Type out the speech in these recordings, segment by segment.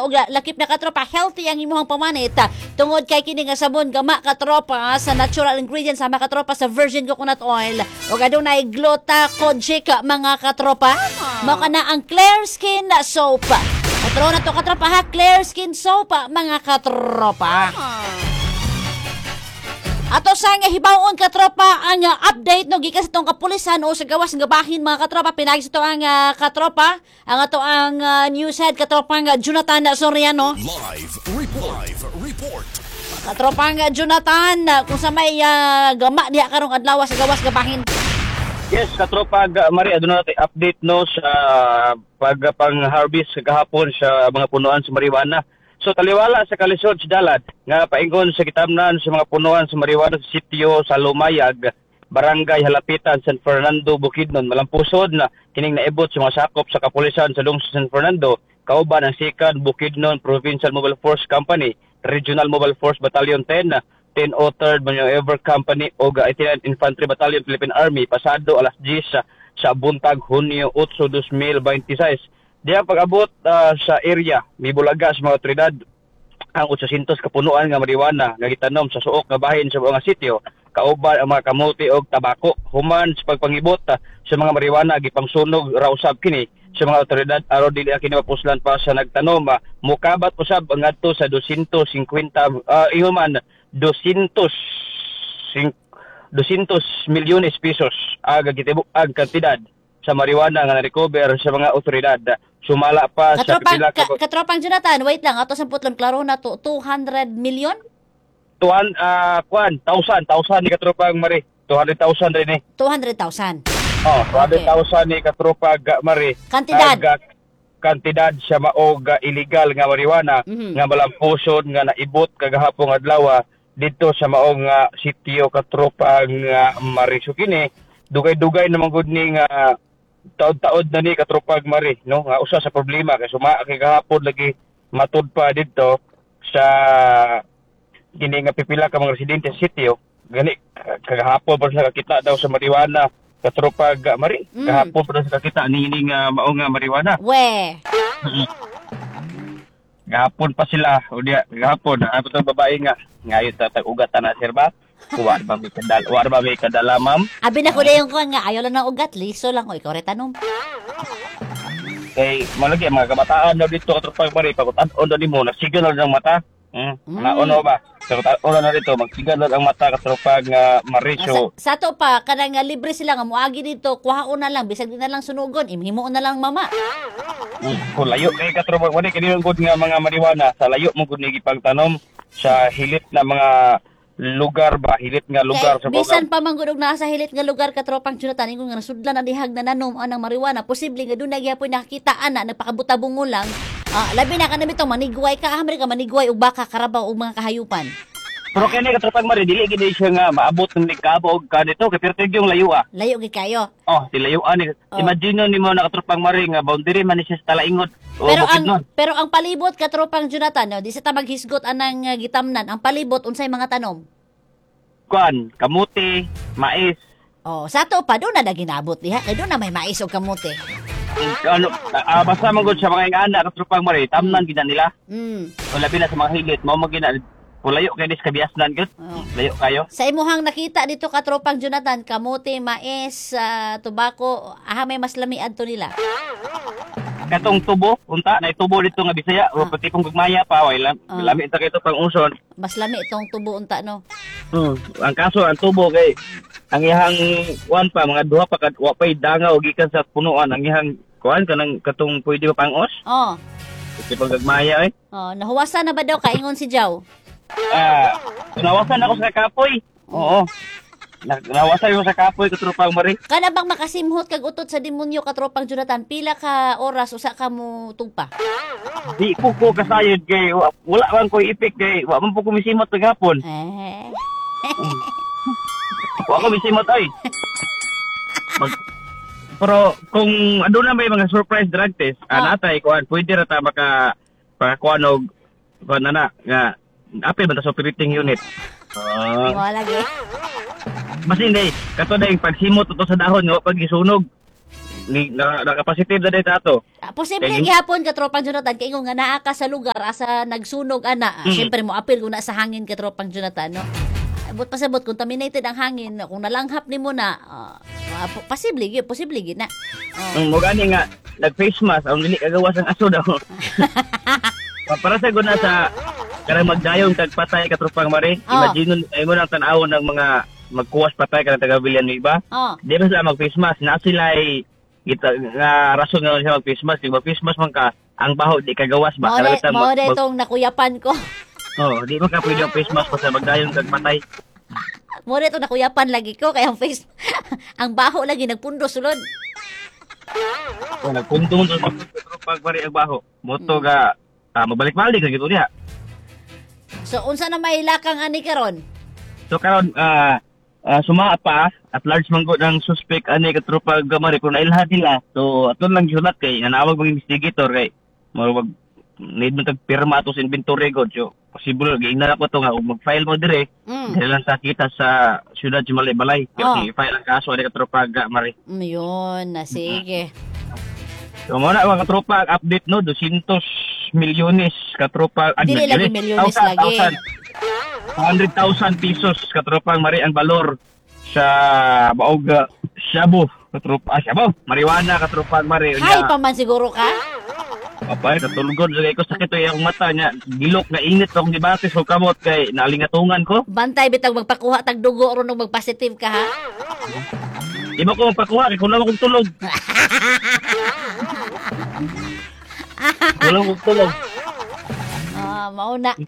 og lakip na katropa, healthy ang imuhang pamanit. Tungod kay kini nga sabon gama katropa sa natural ingredients sama katropa sa virgin coconut oil ug adunay glutathione mga katropa. Mao kana ang Clear Skin Soap. Katro na to katropa ha, Clear Skin Soap mga katropa. Ato sa nga hibawon katropa ang update no gikan sa tong kapulisan o sa gawas nga bahin mga katropa pinagi sa to ang katropa ang ato ang news head katropa nga Jonathan Soriano. Live report. Katropa nga Jonathan kung sa may gama diha karong adlaw sa gawas nga bahin. Yes, katropa Mari, aduna natin update no sa pang-harvest kahapon sa mga punuan sa marijuana. So taliwala sa kalisod si Dalad nga paingon sa kitamnan sa mga punuan sa marijuana sa sitio sa Lumayag, Barangay Halapitan, San Fernando, Bukidnon, Malampusod na kining naibot sa mga sakop sa kapulisan sa lungsod San Fernando, kauban ang 2nd Bukidnon Provincial Mobile Force Company, Regional Mobile Force Battalion 10, 1003rd Maneuver Company o 89th Infantry Battalion Philippine Army pasado alas 10 sa buntag Hunyo 8, 2026. Diya pag-abot sa area, mibulaga sa mga otoridad ang 800 kapunuan nga marijuana nga gitanom sa suok nga bahin sa mga sitio, kauban ang mga kamote og tabako. Human sa pagpangibot sa mga marijuana gipangsunog raw usab kini sa mga otoridad aron dili kini mapuslan pa sa nagtanom. Mukabat usab ngadto sa 250 ihuman 200 milyones pesos aga gitibuk ang kantidad sa marijuana nga na-recover sa mga otoridad. Sumala pa sa pipila Katropang Jonathan, wait lang, ato sa putlon klaro na to 200 million? 1,000 ni katropang Mari. 200,000 rin eh. 200,000. Oh, 200,000 ni katropang Mari. Kantidad sa maog illegal nga marijuana nga malampusod nga naibot kagahapon adlaw dito sa maong sitio katropang Mari. So kini dugay-dugay naman gud ni nga taod-taod na ni katropag Mari, no? Nga usa sa problema kay kay gahapon lagi matud pa dito sa kini nga pipila ka mga residente sa sitio. Gani kagahapon pa sa kakita daw sa marijuana katropag Mari. Gahapon pa sa kakita ni nga mao nga marijuana. We. Gahapon pa sila o diya gahapon ang babae nga ngayon tatag-ugatan na sir ba? War ba may kadala, ma'am? Abi na ko na yung nga, ayaw lang ng ugat, liso lang ko, ikaw retanong. Eh, malagi, mga kabataan na dito, katropag Mari, pag-utan-on na mo, nagsigan na ng mata. Nauno ba? Pag-utan-on na dito, magsigan na ang mata, katropag Mari. So, sa to pa, kanang libre sila nga, muagi dito, kuhaon na lang, bisag din na lang sunugon, imhimuon na lang mama. Kung layo, katropag Mari, kanilong good nga mga marijuana, sa layo mo good nagipagtanom sa hilit na mga lugar ba, hilit nga lugar sa bisan pa man gud nasa hilit nga lugar katropang Jonathan ingon nga nasudlan na dihag na nanom anang marijuana posible nga dunay gyapon nakitaan na nagpakabutabungo lang labi na kanami to manigway ka hamre ka manigway og baka karabaw og mga kahayupan. Pero kani katropang Mari dili gid siya nga maabot ng kabog kanito kay pertig yung layo layo gid kayo. Di layuan ni imagine nimo na katropang Mari nga boundary man ni siya sa Talaingot. Pero ang palibot katropang Jonathan no, di sa ta maghisgot anang gitamnan ang palibot unsay mga tanom? Kamuti, mais. Sa to pa doon na ginabot diha kay doon na may mais o kamuti. Basta man gud sa mga ingana katropang Mari tamnan gid nila. Labi na sa mga hilit mao magina layo kay dis kabiasnan gud. Layo kayo. Sa imuhang nakita dito katropang Jonathan, kamote, mais, tobacco, may mas lamiad to nila. Katong tubo, unta na tubo dito nga Bisaya, o pati pong gagmaya pa way lami ta kito pang uson. Mas lami itong tubo unta no. Ang kaso ang tubo kay ang ihang kuan pa mga duha pa wa pay dangaw gikan sa punuan ang ihang kuan kanang katong pwede pa pang-os. Pati pang gagmaya nahuwasan na ba daw kaingon si Jaw? Nawasan ako sa kapoy. Oo. Nawasan ko sa kapoy katropang Mari. Kana bang makasimhot kag utot sa demonyo katropang Jonathan? Pila ka oras usa ka mo tugpa? Di ko kasayod kay wala man ko ipik kay wa man po kumisimot kagapon. Wa ko misimot ay. Pero kung aduna may mga surprise drug test, natay kuan pwede ra ta makakuan og kuan na nga apil man ta sa operating unit. Wala lagi. Mas hindi, kato na yung pagsimot ito sa dahon nga pag isunog. naka-positive na dito ato. Posible Kay- gihapon katropang Jonathan kay nga naa ka sa lugar asa nagsunog ana. Syempre mo apil kung na sa hangin katropang Jonathan, no. Abot pasabot contaminated ang hangin kung nalanghap nimo na posible gyud na. Mo gani nga nag-face mask ang dili kagawas ang aso daw. Para sa guna sa karang magdayon kag patay katropang mare. Imagine mo nang tan-awon ng mga magkuwas patay kanang taga-bilyan ng iba. Di ba sila mag-face mask? Na sila ay nga rason nga sila mag-face mask. Kung mag-face mask man ka, ang baho di kagawas ba? Mao itong nakuyapan ko. Di mo ka pwede ang face mask pa sa magdayon kag patay. Mao itong nakuyapan lagi ko kay ang face ang baho lagi nagpundo sulod. Nagkuntong to pag mari ang baho. Moto ga mabalik-balik na gito niya. So unsa na may lakang ani karon? So karon suma pa at large man gud ang suspect ani katropag gamari kung nailhan nila. So aton lang gisunat kay nanawag mga investigator kay murag need mo tag pirma ato sa inventory god. So possible giingnan ako to nga ug mag-file mo dire. Dili lang ta kita sa siyudad sa Balay. Kasi file ang kaso ani katropag gamari. Yun, na sige. So mo na mga katropag update no 200 milyones katropag Dili lagi milyones lagi. 100,000 pesos katropang mari ang balor sa baog shabu shabu marijuana katropang mari Hay pa man siguro ka? Apay katulgod sa ko sakit ay akong mata niya gilok nga init akong gibatis ko kamot kay nalingatungan ko. Bantay bitag magpakuha tag dugo ron og magpositive ka ha. Di ba ko magpakuha kay kulang akong tulog. Kulang akong tulog. Mauna.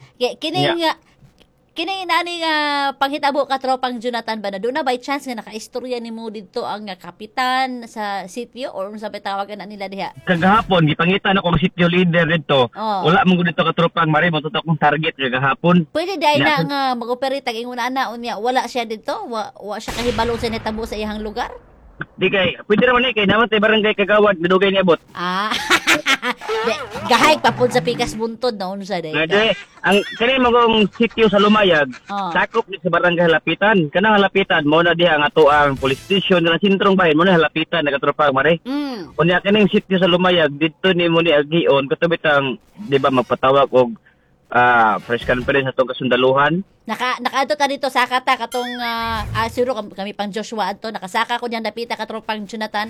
Kini nani nga panghitabo katropang Jonathan ba na doon na by chance nga nakaistorya nimo dito ang kapitan sa sitio or unsa ba tawagan na nila diha? Kagahapon gipangitan ako ang sitio leader dito. Wala man gud dito katropang mari mo tutok akong target kagahapon. Pwede dai na nga mag-operate tag ingon ana unya wala siya dito, wa siya kahibalo sa netabo sa iyang lugar. Di kay pwede naman kay naman tay barangay Kagawad nadugay niabot. Gahay pa pud sa pikas buntod na unsa day. Ngade ang kani magong sitio sa Lumayag, sakop ni sa barangay Halapitan. Kanang Halapitan mo na diha ang ato ang police station na sentrong bahin mo na Halapitan nagatropag mare. Unya kaning sitio sa Lumayag dito ni mo ni agion katubit ang di ba magpatawag og press conference atong kasundaluhan. Nakaadto ta dito saka ta katong siro kami pang Joshua adto nakasaka ko diyan dapita katropang Jonathan.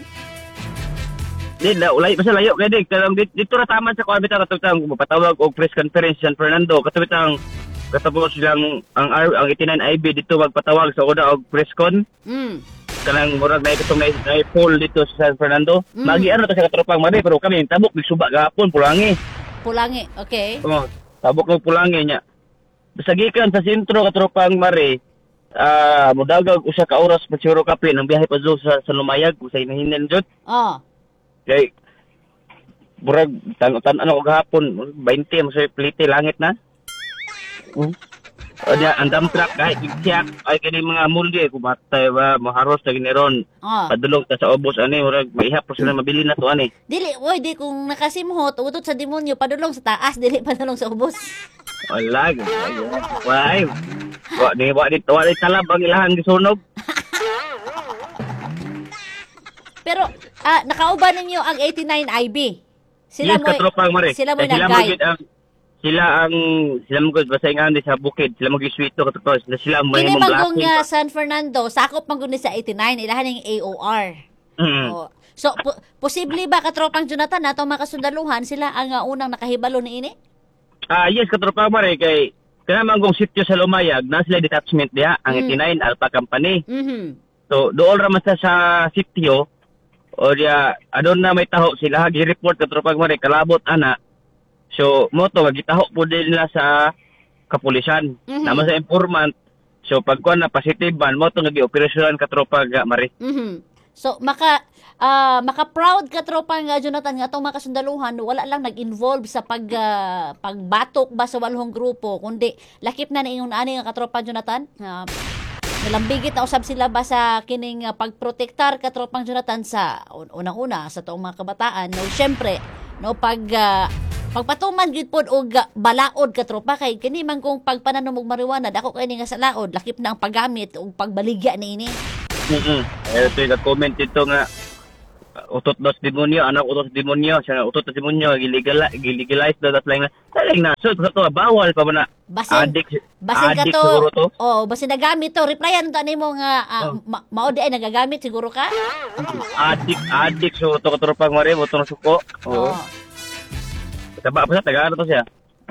Ulay basta layo kay dig dito ra taman sa kuabita katong mapatawag og press conference San Fernando katubit ang katapos silang ang 89 IB dito magpatawag sa oda og press con. Kanang murag na itong na poll dito sa San Fernando. Magi ano to sa katropang mari pero kami tabok gisuba gahapon Pulangi, okay. Tabok ng Pulangi niya. Basta gikan sa sentro katropang mari mudagag usa ka oras pa siguro kape nang biyahe pa sa Lumayag sa inahinan jud. Kay burag tan ano gahapon 20 mo sa plite langit na. Ang dump truck kahit siyak ay kini mga muldi kumatay ba maharos na gineron. Padulong ta sa obos ani murag maihap pa sila mabili na to ani. Dili kung nakasimhot utot sa demonyo padulong sa taas dili padulong sa ubos. Wala why wa dito talab ang ilahang gisunog. Pero nakauban ninyo ang 89 IB. Sila mo nag-guide. Sila mo gud basahingan sa bukid. Sila mo giswito katapos na sila ang may mong blocking. Kini San Fernando sakop man gud ni sa 89 ilahan ning AOR. So posible ba katropang Jonathan nato makasundaluhan sila ang unang nakahibalo niini? Yes katropang mare kay kanang gong sitio sa Lumayag na sila detachment diha ang 89 Alpha Company. So dool ra man sa sitio o dia adon na may taho sila gi-report katropang mare kalabot ana. So mo to gitaho po din nila sa kapulisan. Naman sa informant. So pagkuan na positive ban mo to nagi-operasyonan katropag mare. So maka-proud katropang Jonathan nga atong makasundaluhan wala lang nag-involve sa pagbatok ba sa walhong grupo kundi lakip na niingon ani nga katropang Jonathan. Nalambigit na usab sila ba sa kining pagprotektar katropang Jonathan sa unang-una sa tuong mga kabataan. No, syempre, no pagpatuman gyud pod og balaod katropa kay kini man kung pagpananom og marijuana dako kay ni nga sa laod lakip na ang paggamit og pagbaligya niini. Ito yung comment dito nga utot daw sa demonyo, anak utot sa demonyo, siya nga utot sa demonyo, gilegalize daw dat lang na. Taling na, so to bawal pa man na. Basin ka Addict to. siguro to. Oh, basin nagamit to. Replyan to nimo nga mao di ay nagagamit siguro ka? Addict so to katropang mare mo to suko. Oo. Oh. Taba pa sa taga ano to siya.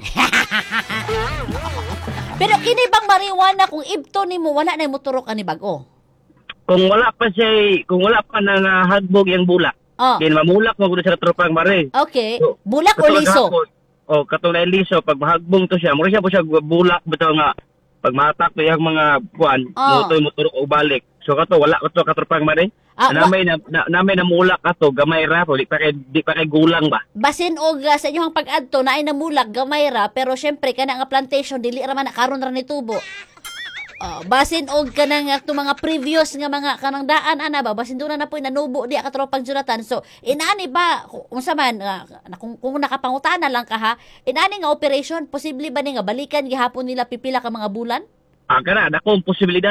Pero kini bang marijuana kung ibto nimo wala na mo turok ani bag-o? Kung wala pa nangahagbog yung bulak. Oh. Kaya mamulak mo gud sa katropang mare. Okay. So, Bulak o katulad liso? hapon, katong na liso pag mahagbong to siya, mura siya po siya bulak bitaw nga pag matak to yung mga kuan, motor o balik. So kato wala kato katropang mare. Namay na mulak ato gamay ra di pa kay gulang ba. Basin og sa inyong pag-adto na ay namulak gamay ra pero syempre kana nga plantation dili ra man karon ra ni tubo. Basin og kanang ato mga previous nga mga kanang daan ana ba basin do na po nanubo di katropang Jonathan. So inani ba unsa man kung nakapangutana lang ka ha, inani nga operation posible ba ni nga balikan gihapon nila pipila ka mga bulan? Kana dako posibilidad.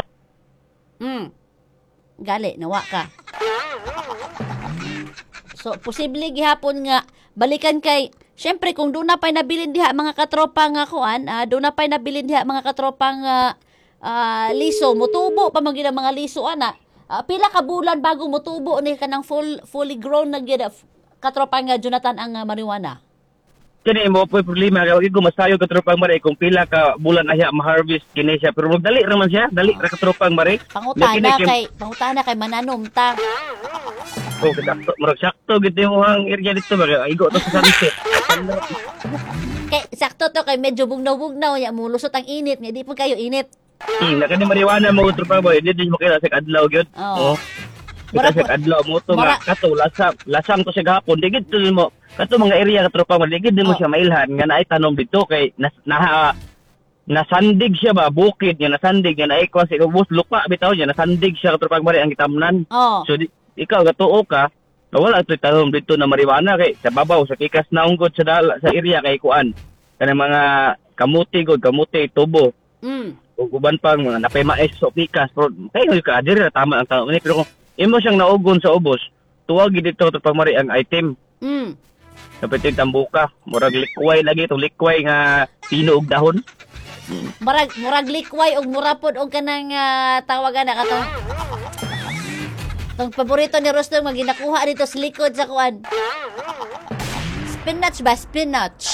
Gali nawa ka. So posible gihapon nga balikan kay syempre kung doon na pay nabilin diha mga katropang kuan, doon na pay nabilin diha mga katropang liso, mutubo pa man gid ang mga liso ana. Pila ka bulan bago mutubo ni kanang fully grown na gid katropang Jonathan ang marijuana. Kini mo po problema kay ko masayo katropang mare kung pila ka bulan ahya ma-harvest kini siya pero dali ra man siya, dali ra katropang mare. Pangutana kay mananom ta. Sakto gid mo ang area dito ba igo to sa sunset. Kay sakto to kay medyo bugnaw-bugnaw ya mulusot ang init, nga di po kayo init. Nakani marijuana mo utro pa boy, di mo kaya sa adlaw gyud. Oo. Kita sa adlaw mo to nga kato lasang to sa gahapon, di gid mo. Kato mga area katropa mo, di gid mo siya mailhan nga naay tanom dito kay nasandig siya ba bukid nga nasandig nga naay kwan sa ubos lupa bitaw niya nasandig siya katropa mari ang gitamnan. So ikaw gatuo ka wala ito tanom dito na marijuana kay sa babaw sa kikas naunggod sa area kay kuan kanang mga kamuti tubo. Ug uban pang mga napay mais so pikas pero kayo ka diri tama ang tanom ni pero kung imo siyang naugon sa ubos tuwag gid dito katropa mari ang item. Kapitid tambuka, murag likway lagi itong likway nga pino og dahon. Murag likway og murapod og kanang tawagan na katong tong paborito ni Rostong maginakuha dito sa likod sa kuan. Spinach.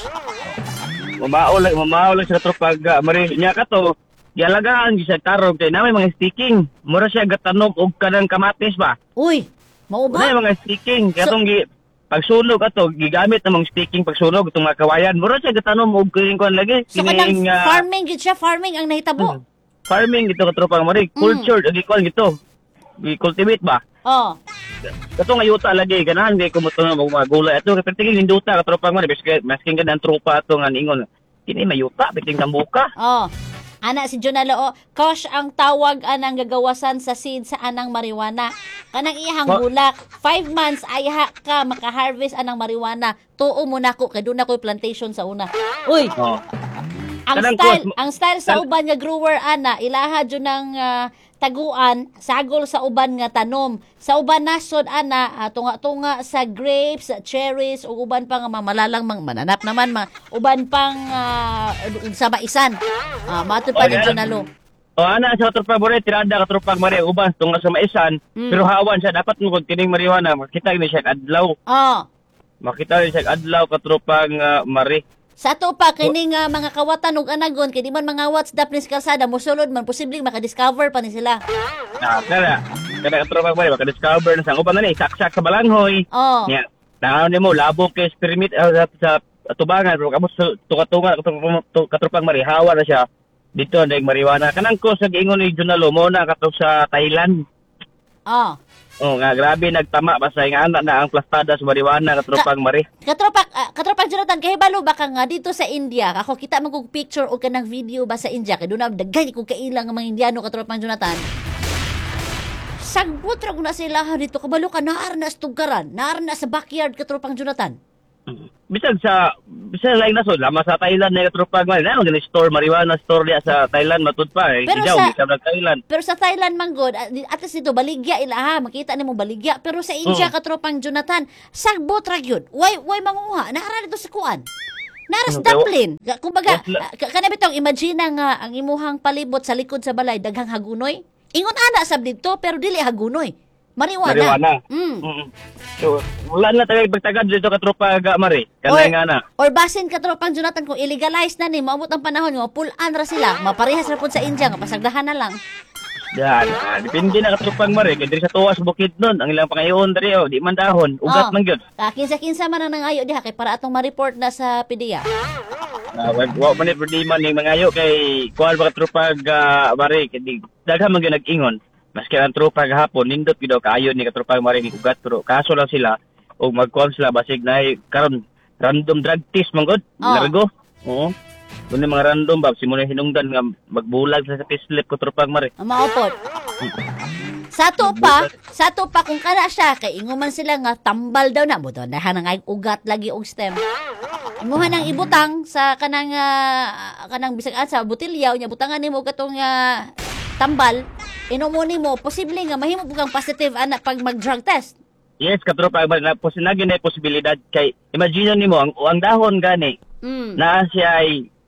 Mamao lang sa tropag mari niya kato. Gialagaan gi sa tarog kay namay mga sticking. Mura siya gatanom og kanang kamatis ba. Uy, mao ba? Nay mga sticking katong pagsunog ato gigamit namang sticking pagsunog itong mga kawayan mura siya gatanom og kining kuan lagi so kanang farming gid siya farming ang nahitabo farming ito katropang mari culture agi kuan gito gi-cultivate ba kato nga yuta lagi ganahan kay kumuto na mga gulay ato pero tingin hinduta katropang mari masking ganda tropa ato nga ningon kini mayuta biting tambuka ana si Jonalo kosh ang tawag anang gagawasan sa seed sa anang marijuana kanang iyang bulak 5 months ay ka maka-harvest anang marijuana tuo mo nako kay doon ako'y plantation sa una uy ang style sa uban nga grower ana ilaha jud ng taguan sagol sa uban nga tanom sa uban nasod ana tunga-tunga sa grapes cherries ug uban pa nga malalang mananap naman uban pang sa maisan matud pa ni Jonalo ana sa tropa bore tirada ka tropa mare uban tunga sa maisan pero hawan siya dapat mo kining marijuana makita ni siya adlaw makita ni siya adlaw ka tropa mare sa ato pa kining mga kawatan ug anagon kay di man mga WhatsApp ni kalsada mosulod man posibleng maka-discover pa ni sila. Kada tropa ba maka-discover na sang uban na ni saksak sa balanghoy. Nya, daw nimo labong kay experiment sa tubangan pero kamo tuka-tunga katropang marihawa na siya. Dito na marijuana kanang ko sa giingon ni Jonalo mo na kato sa Thailand. Nga grabe nagtama basta nga anak na ang plastada sa marijuana katropang mari. Katropang Jonathan kahibalo ba ka nga dito sa India? Ako kita man kog picture o kanang video ba sa India kay doon daghay ko kailang nga mga Indiano katropang Jonathan. Sagbot ra na sila dito kabalo ka naar na sa tugaran, naar na sa backyard katropang Jonathan. Bisag laing nasod, lama sa Thailand na katropang mari. Na mga store marijuana store diya sa Thailand matud pa. Pero Sigaw, sa- bisag na Thailand. Pero sa Thailand man god, at least dito baligya ila ha, makita nimo baligya. Pero sa India katropang Jonathan, sagbot ra gyud. Why manguha? Naara dito sa kuan. Naras dumpling. Kumbaga, kana bitong imagine nga ang imuhang palibot sa likod sa balay daghang hagunoy. Ingon ana sab dito pero dili hagunoy. Marijuana. Marijuana. Mm. So, wala na tayo pagtagad dito katropa mari. Kanay nga na. Or basin katropang Jonathan kung illegalize na ni maabot ang panahon nga pull-an ra sila, maparehas ra pud sa India nga pasagdahan na lang. Yan. Depende na katropang mari. Kaya diri sa tuwas bukid nun. Ang ilang pangayon dari di man dahon. Ugat man gyud. Kinsa-kinsa man ang nangayo diha kay para atong ma-report na sa PDEA. Wa man it di man yung mangayo kay kuan ba katropag mari. Kaya daghan man gyud nag-ingon. Maski ang tropa gahapon, nindot gidaw kaayo ni katropang maring ugat pero kaso lang sila o magkuhan sila basig na karon random drug test man god largo. Oo. Kuno mga random ba simula hinungdan nga magbulag sa pislip katropang mari. Maupod. Sa to pa kung kana siya kay inguman sila nga tambal daw na mo daw dahan nga ugat lagi og stem. Imuhan ang ibutang sa kanang bisag sa botelya nya butangan nimo katong tambal. Inumo nimo posible nga mahimo kang positive ana pag mag-drug test. Yes, katropang mari na posibilidad kay imagine nimo ang dahon gani. Na siya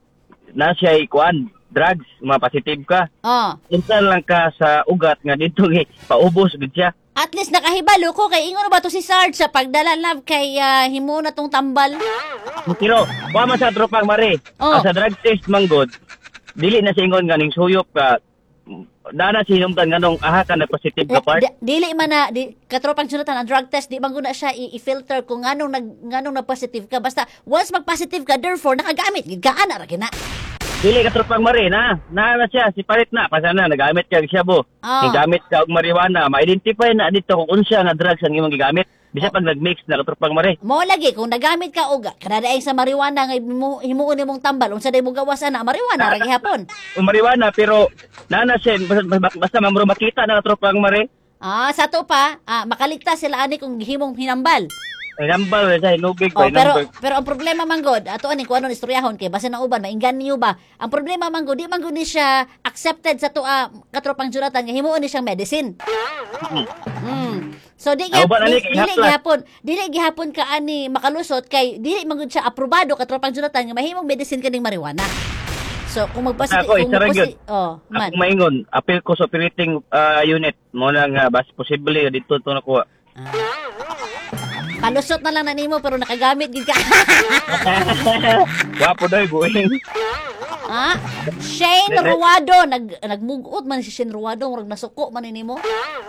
ay kuan drugs, mga positive ka. Unsa lang ka sa ugat nga dito paubos gid siya. At least nakahibalo ko kay ingon ba to si Sarge sa pagdala lab kay himo na tong tambal. Pero wa man sa tropang mari. Sa drug test manggod dili na singon ganing suyop ka. Dana sinumtan nganong aha ka na positive ka part. Dili man na katropang Jonathan ang drug test di man guna siya i-filter kung nganong na positive ka basta once mag-positive ka therefore nakagamit gid ka ana ra kina. Dili katropang mari na siya si parit na pasana nagamit ka siya bo. Nagamit ka og marijuana ma-identify na dito kung unsa nga drugs ang imong gigamit. Bisa pag nag-mix na katropang mari. Mo lagi kung nagamit ka og kanadaay sa marijuana nga himuon nimong tambal unsa day mo gawas ana marijuana ra gihapon. Marijuana pero nana siya basta mamro makita na katropang mari. Sa to pa makaligtas sila ani kung himong hinambal. Ay number sa hinubig ko pero ang problema man god ato ani kung anong istoryahon kay basta na uban mainggan niyo ba ang problema man god di man gud ni siya accepted sa to katropang Jonathan nga himuon ni siyang medicine. So dili gihapon ka ani makalusot kay dili man gud siya aprobado katropang Jonathan nga mahimong medicine kaning marijuana. So kung ako maingon apil ko sa operating unit mo nang bas posible dito to nakuha. Palusot na lang na nimo pero nakagamit gid ka. Wapo daw buing. Shane Ruado nagmugot man si Shane Ruado murag nasuko man nimo.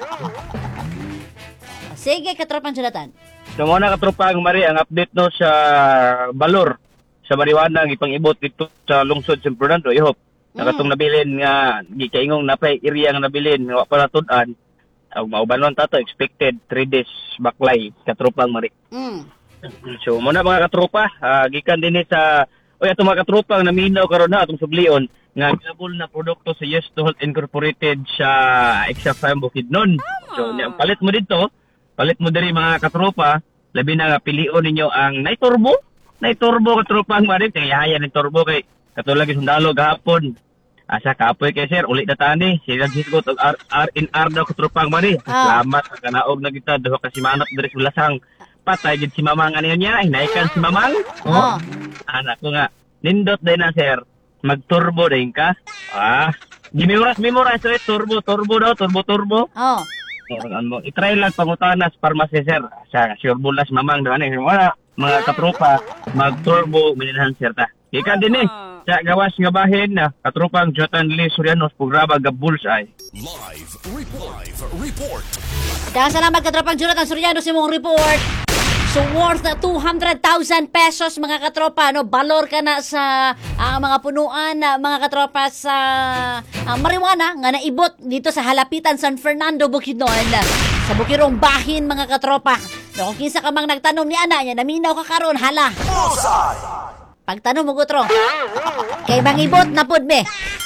Sige katropang Jonathan. So muna katropang mari ang update no sa Balor sa marijuana ang ipang-ibot dito sa lungsod San Fernando ihop. Nakatong nabilin nga gikaingong napay area nga nabilin nga wa pa natud-an. Maubanon tato expected 3 days baklay katropang mari. So muna mga katropa gikan din sa ato mga katropa naminaw karon na atong sublion nga available na produkto sa Yes to Health Incorporated sa Exafam Bukidnon. So palit mo diri mga katropa labi na nga pilion ninyo ang Naiturbo katropang mari kay haya ni turbo kay katulad ng sundalo gahapon. Asa kaapoy kay sir, ulit na tani. Sila gisgot og R&R daw katropang mari. Salamat sa kanaog na kita duha ka si manap diri sa Lasang. Patay gid si Mamang ano niya, hinaikan si Mamang. Anak ko nga. Nindot day na sir. Magturbo din ka. Gimimuras turbo daw. I-try lang pangutana sa pharmacy sir. Sa sure bulas Mamang daw ani. Wala mga katropa magturbo minilhan sir ta. Ika din sa gawas nga bahin na katropang Jonathan Lee Soriano programa ga Bullseye. Live report. Daghang salamat katropang Jonathan Soriano sa imong report. So worth na 200,000 pesos mga katropa balor ka na sa mga punuan mga katropa sa marijuana nga naibot dito sa halapitan San Fernando Bukidnon sa Bukirong Bahin mga katropa. Kung kinsa ka mang nagtanom ni ana niya naminaw ka karon hala. Pagtanong mo gutro. Kay mangibot na pud me.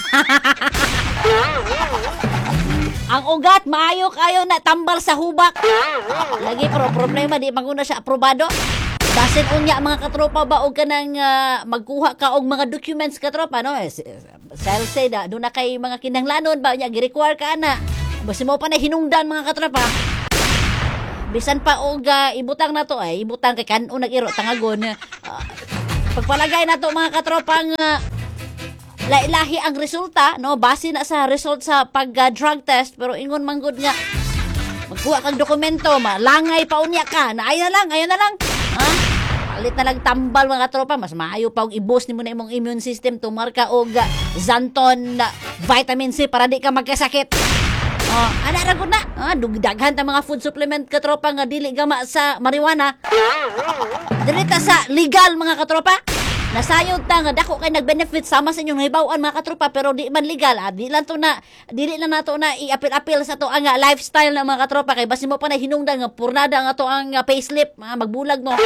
Ang ugat maayo kayo na tambal sa hubak. Lagi problema di maguna siya aprobado. Basin unya mga katropa ba og kanang magkuha ka og mga documents katropa no? Say da do na kay mga kinahanglanon ba nya gi-require ka ana. Basi mo pa na hinungdan mga katropa. Bisan pa og ibutang na to ay ibutang kay kanon nag-iro tangagon. Pagpalagay na to mga katropang lahi ang resulta no base na sa result sa pag drug test pero ingon man gud nga magkuha kang dokumento malangay pa unya ka na ayon na lang ha palit na lang tambal mga tropa mas maayo pa og i-boost nimo na imong immune system tumar ka og Zanton vitamin C para di ka magkasakit ana ra gud na dugdaghan ta mga food supplement katropa nga dili gama sa marijuana direta sa legal mga katropa. Nasayod ta nga dako kay nag-benefit sama sa inyong hibaw-an mga katropa pero di man legal dili lang nato na i-apil sa to ang lifestyle ng mga katropa kay basi mo pa na hinungdan nga purnada nga to ang payslip magbulag mo.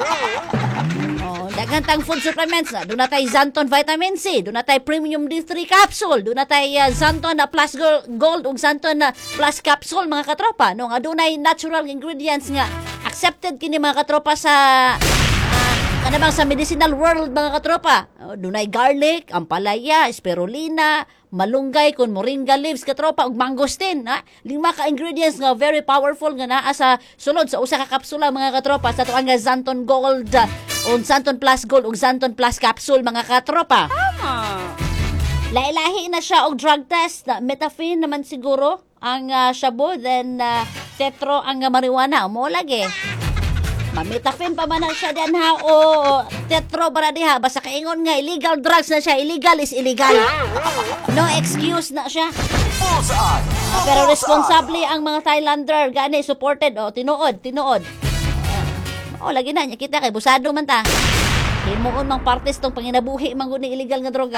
Daghan tang food supplements na. Doon na tayo Zanton Vitamin C, doon na tayo Premium D3 Capsule, doon na tayo Zanton Plus Gold ug Zanton Plus Capsule mga katropa. No, nga doon ay natural ingredients nga accepted kini mga katropa sa kanabang sa medicinal world mga katropa. Dunay garlic, ampalaya, spirulina, malunggay kun moringa leaves katropa ug mangosteen ha. 5 ka ingredients nga very powerful nga naa sa sulod sa usa ka kapsula mga katropa sa tuang nga Zanton Gold ug Zanton Plus Gold ug Zanton Plus Capsule mga katropa. Lailahi na siya og drug test na methamphetamine naman siguro ang shabu then tetro ang marijuana mo lagi. Mamethamphetamine pa man na siya diyan ha o tetro para diha basta kaingon nga illegal drugs na siya, illegal is illegal. No excuse na siya. Pero responsable ang mga Thailander gani supported tinuod. Lagi na niya kita kay busado man ta. Himuon mang partes tong panginabuhi man gud ni illegal nga droga.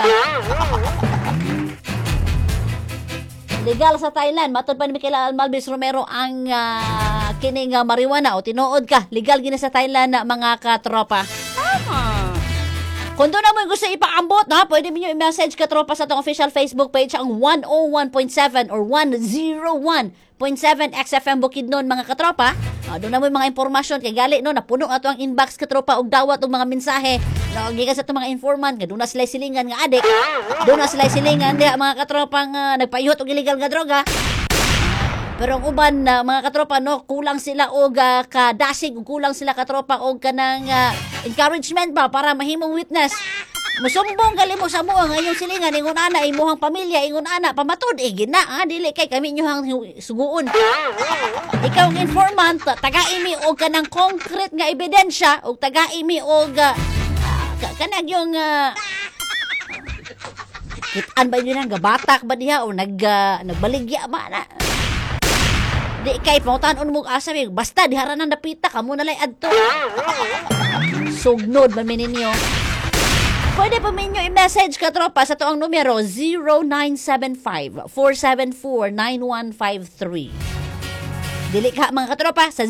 Legal sa Thailand matod pa ni Michael Almalbis Romero ang kining marijuana o tinuod ka legal gina sa Thailand na mga katropa. Kung doon naman gusto ipaambot ha, pwede niyo i-message katropa sa atong official Facebook page ang 101.7 or 101.7 XFM Bukidnon mga katropa. Doon naman mga impormasyon kay gali no napuno ato ang inbox katropa og dawat og mga mensahe. Gikan sa itong mga informant nga doon na sila silingan nga adik. Doon na sila silingan diha mga katropang nagpayot og illegal nga droga. Pero ang uban mga katropa no kulang sila og kadasig kulang sila katropa og kanang encouragement ba para mahimong witness. Musumbong gali mo sa mo ang inyong silingan ingon ana imuhang pamilya ingon ana pamatod gina dili kay kami inyong suguon. Ikaw ang informant taga-imi og kanang concrete nga ebidensya og taga-imi og kanang yung kitaan ba yun ang gabatak ba diha o nagbaligya ba na di kay pautan mo asa basta diha ra nang napita kamo nalay adto sugnod man ninyo. Pwede pa minyo i-message ka tropa sa toang numero 0975-474-9153. Dili ka mga katropa sa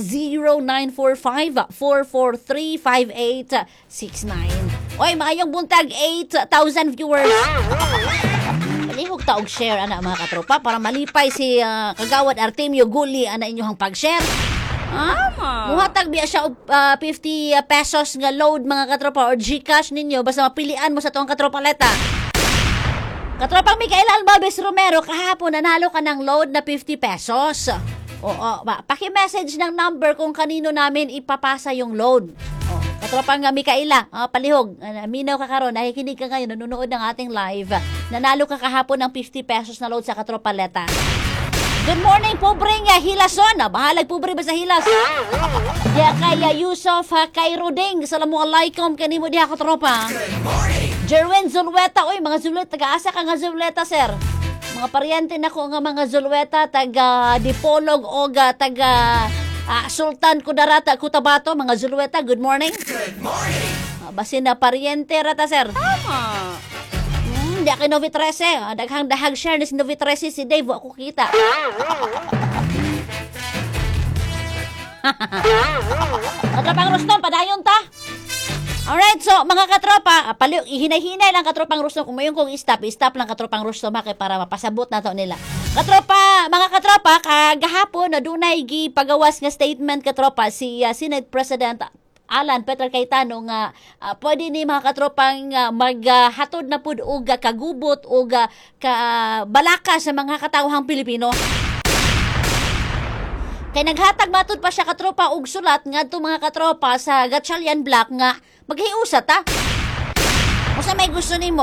0945-443-5869. Oy, maayong buntag 8,000 viewers. Palihog taog share ana mga katropa para malipay si Kagawad Artemio Guli ana inyong pag-share. Muhatag biya siya 50 pesos nga load mga katropa or Gcash ninyo basta mapilian mo sa tuwang katropaleta. Katropang Michael Almalbis Romero kahapon nanalo ka ng load na 50 pesos. Paki-message ng number kung kanino namin ipapasa yung load. Katropang Micaela, palihog, minaw ka karon, nakikinig ka ngayon, nanonood ng ating live. Nanalo ka kahapon ng 50 pesos na load sa katropaleta. Good morning, pobreng Hilason. Bahalag pobre ba sa Hilas? Diya kaya Yusuf Kairoding. Assalamualaikum kanimo diha katropa. Jerwin Zulweta. Uy, mga Zulweta. Taga-asa ka nga Zulweta, sir. Mga paryente na ko nga mga Zulweta. Taga Dipolog o taga Sultan Kudarata, Cotabato. Mga Zulweta, good morning. Good morning. Basin na paryente rata, sir. Di ako Novi 13. Daghang dahag share ni si Novi 13 si Dave. Ako kita. Katropang Ruston, padayon ta. Alright, so mga katropa, ihinay-hinay lang katropang Ruston. Kung mayroon kong stop lang katropang Ruston para mapasabot na to nila. Katropa, mga katropa, kagahapon na dunay gipagawas nga statement katropa si Senate President Alan Peter Cayetano nga pwede ni mga katropang maghatod na pud og kagubot o balaka sa mga katawhang Pilipino. Kay naghatag matud pa siya katropa og sulat ngadto mga katropa sa Gatchalian Black nga maghiusa ta. Kung sa may gusto nimo